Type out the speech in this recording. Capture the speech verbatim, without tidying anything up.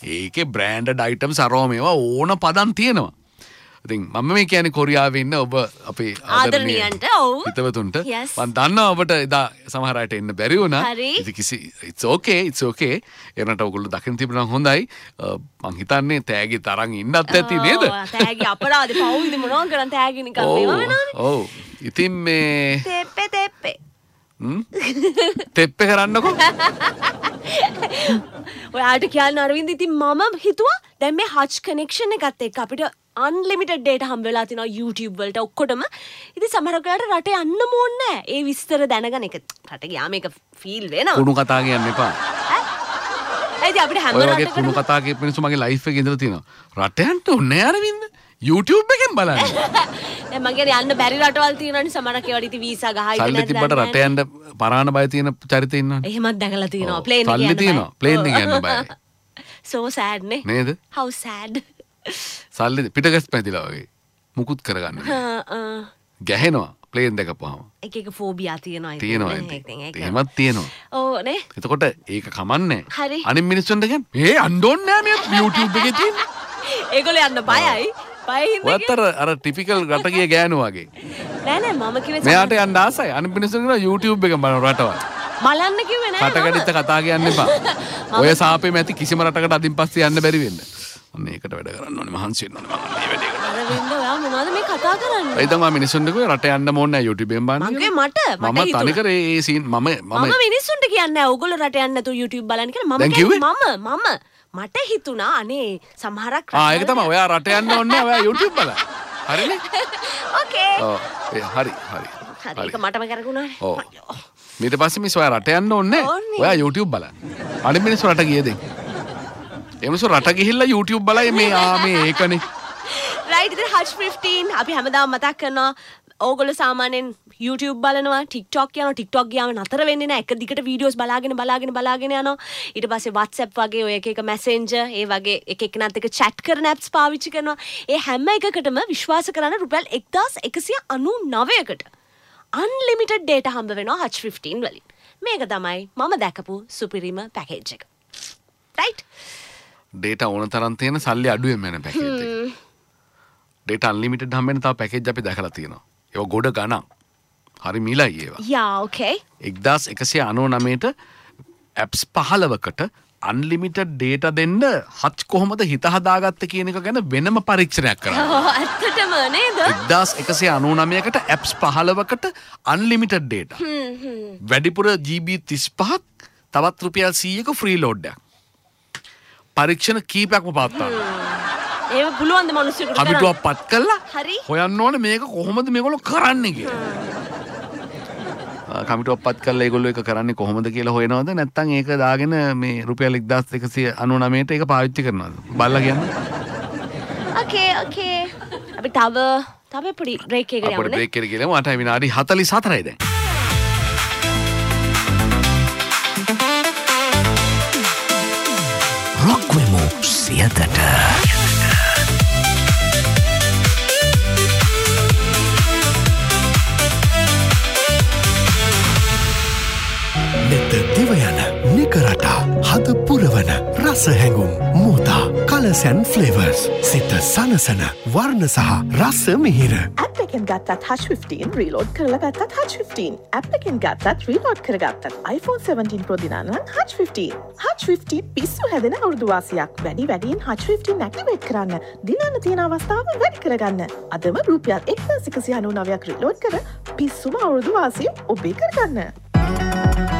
ඒකේ branded items අරෝ මේවා ඕන පදන් තියෙනවා. ඉතින් මම මේ කියන්නේ කොරියාවේ ඉන්න ඔබ අපේ ආදරණීයන්ට ඔව් හිතවතුන්ට මම දන්නවා ඔබට එදා සමහර අයට එන්න බැරි වුණා. ඉතින් කිසි it's okay it's okay එනට ඔයගොල්ලෝ දකින්න තිබුණා හොඳයි. මං හිතන්නේ තෑගි තරම් ඉන්නත් ඇති නේද? තෑගි අපරාධේ පවුල්ද මොනවා කරන් තෑගි නිකන් මේවා වෙනවනේ. ඔව් ඉතින් මේ තෙප්පේ තෙප්පේ හ්ම් තෙප්පේ කරන්නකෝ. ඔයාට කියන්න අරවින්ද ඉතින් මම හිතුවා දැන් මේ හච් කනෙක්ෂන් එකත් එක්ක අපිට unlimited data හම්බ වෙලා තිනවා YouTube වලට ඔක්කොටම. ඉතින් සමහර කාට රට යන්න ඕනේ නැහැ. ඒ විස්තර දැනගන්න එක රට ගියාම ඒක ෆීල් වෙනවා. කුණු කතා කියන්න එපා. ඈ ඒත් අපිට හැම රටකටම ඔය වගේ කුණු කතා කියපු මිනිස්සු මගේ ලයිෆ් එකේ ඉඳලා තියෙනවා. රට යන්න ඕනේ නැහැ අරවින්ද. YouTube එකෙන් බලන්න. දැන් මගේ යන්න බැරි රටවල් තියෙනවනේ සමහරක් ඒවට ඉතින් වීසා ගහයි ඉතින් සල්ලි තිබ්බට රට යන්න පරාණ බය තියෙන චරිත ඉන්නවනේ. එහෙමත් දැකලා තියෙනවා. ප්ලේන් එක යන්න සල්ලි තියෙනවා. ප්ලේන් එක යන්න බයයි. so sad නේ. නේද? how sad. සල්ලි පිටගස් පැදිලා වගේ මුකුත් කරගන්න බෑ. ගැහෙනවා ප්ලේන් දැකපුවාම. එක එක ෆෝබියා තියෙනවා ඉතින්. තියෙනවා. එහෙමත් තියෙනවා. ඔව් නේ. එතකොට ඒක කමන්නේ. හරි. අනිත් මිනිස්සුන්ට කියන්නේ "මේ යන්න ඕනේ නෑ මේ YouTube එකේ තියෙන." ඒගොල්ලෝ යන්න බයයි. බය හින්දා. වත්තර අර ටිපිකල් රටකයේ ගෑනු වගේ. නෑ නෑ මම කිව්වේ මෙයාට යන්න ආසයි. අනිත් මිනිස්සුන් කියනවා YouTube එකෙන් බලන රටවල්. බලන්න කිව්වේ නෑ. රටකඩිට කතා කියන්න එපා. ඔය සාපේ මැති කිසිම රටකට අදින් පස්සේ යන්න බැරි වෙන්න. අන්න ඒකට වැඩ කරන්න ඕනේ මහන්සි වෙන්න ඕනේ මම මේ වැඩේ කරා. අර වෙන්න ඔයා මොනවද මේ කතා කරන්නේ? ඒ තමයි මිනිස්සුන්ට කිව්වේ රට යන්න ඕනේ නැහැ YouTube එකෙන් බලන්න. මගේ මට මට මම තනිකර ඒ සීන් මම මම මම මිනිස්සුන්ට කියන්නේ නැහැ ඕගොල්ලෝ රට යන්න නැතුව YouTube බලන්න කියලා. මම කියන්නේ මම මම මට හිතුණා අනේ සමහරක් ආ ඒක තමයි ඔයා රට යන්න ඕනේ නැහැ ඔයා YouTube බලන්න. හරිනේ? ඕකේ. ඔව් ඒ හරි හරි. හරි ඒක මටම කරගුණානේ. ඔව්. ඊට පස්සේ මිස් ඔයා රට යන්න ඕනේ නැහැ. ඔයා YouTube බලන්න. අනිත් මිනිස්සු රට ගියේ දෙන්න. එමස රට ගිහිල්ලා YouTube බලයි මේ ආ මේ ඒකනේ. right ඉතින් හච් ෆිෆ්ටීන් අපි හැමදාම මතක් කරනවා ඕගොල්ලෝ සාමාන්‍යයෙන් YouTube බලනවා TikTok යනවා TikTok ගියාම නතර වෙන්නේ නැහැ එක දිගට වීඩියෝස් බලාගෙන බලාගෙන බලාගෙන යනවා ඊට පස්සේ WhatsApp වගේ ඔය එක එක Messenger ඒ වගේ එක එකනත් එක chat කරන apps පාවිච්චි කරනවා ඒ හැම එකකටම විශ්වාස කරන රුපියල් එක්දාස් එකසිය අනූනවයකට unlimited data හම්බ වෙනවා හච් ෆිෆ්ටීන් වලින් මේක තමයි මම දැකපු සුපිරිම පැකේජ් එක right data ඕන තරම් තියෙන සල්ලි අඩුවෙන් යන පැකේජ් එක. data unlimited හැම වෙන තව පැකේජ් අපි දැකලා තියෙනවා. ඒක ගොඩ ගණන්. හරි මිලයි ඒවා. yeah okay. එක්දාස් එකසිය අනූනවයට apps පහළවකට unlimited data දෙන්න හච් කොහොමද හිත හදාගත්තේ කියන එක ගැන වෙනම පරීක්ෂණයක් කරනවා. ඔව් ඇත්තටම නේද? එක්දාස් එකසිය අනූනවයකට apps පහළවකට unlimited data. හ්ම් හ්ම්. වැඩිපුර ජී බී තිස් පහක් තවත් රුපියල් සීයක ෆ්‍රී ලෝඩ් එකක්. පරීක්ෂණ කීපයක්ම පවත්වනවා. ඒක පුළුවන් ද මිනිස්සුන්ට කරන්න? කමිටුවක් පත් කළා. හරි. හොයන්න ඕනේ මේක කොහොමද මේගොල්ලෝ කරන්නේ කියලා. කමිටුවක් පත් කළා ඒගොල්ලෝ ඒක කරන්නේ කොහොමද කියලා හොයනවද නැත්නම් ඒක දාගෙන මේ රුපියල් එක්දාස් එකසිය අනූනවයට ඒක පාවිච්චි කරනවද? බලලා කියන්න. ඕකේ ඕකේ. අපි තව තව පොඩි බ්‍රේක් එකකට යමුනේ. අපිට බ්‍රේක් එකකට ගිහලා මට විනාඩි හතළිස් හතරයි දැන්. රොක්වෙමු සියතට නෙත දිවයන නිකරටා හද පුරවන රස හැඟුම් මෝතා කලසැන් ෆ්ලේවර්ස් සිත සනසන වර්ණ සහ රස මිහිර ඇප් එකෙන් ගත්තත් හච් ෆිෆ්ටීන් රීලෝඩ් කරලා ගත්තත් හච් ෆිෆ්ටීන් ඇප් එකෙන් ගත්තත් රීලෝඩ් කරගත්තත් iPhone සෙවන්ටීන් Pro දිනා නම් හච් ෆිෆ්ටීන් හච් ෆිෆ්ටීන් පිස්සු හැදෙන අවුරුදු වාසියක් වැඩි වැඩියෙන් හච් ෆිෆ්ටීන් ඇක්ටිවේට් කරන්න දිනන්න තියෙන අවස්ථාව වැඩි කරගන්න අදම රුපියල් එක්දාස් එකසිය අනූනවයක් රීලෝඩ් කර පිස්සුම අවුරුදු වාසිය ඔබේ කරගන්න